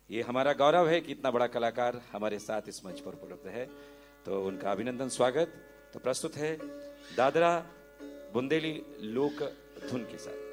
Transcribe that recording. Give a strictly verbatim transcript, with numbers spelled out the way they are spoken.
ये हमारा गौरव है कि इतना बड़ा कलाकार हमारे साथ इस मंच पर उपलब्ध है, तो उनका अभिनंदन स्वागत। तो प्रस्तुत है दादरा बुंदेली लोक धुन के साथ।